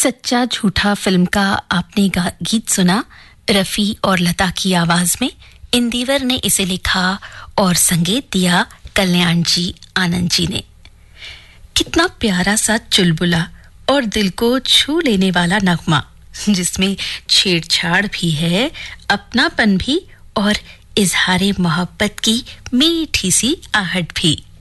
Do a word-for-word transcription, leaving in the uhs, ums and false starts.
सच्चा झूठा फिल्म का आपने गीत सुना रफी और लता की आवाज में। इंदिवर ने इसे लिखा और संगीत दिया कल्याण जी आनंद जी ने। कितना प्यारा सा चुलबुला और दिल को छू लेने वाला नगमा, जिसमें छेड़छाड़ भी है, अपनापन भी और इजहारे मोहब्बत की मीठी सी आहट भी।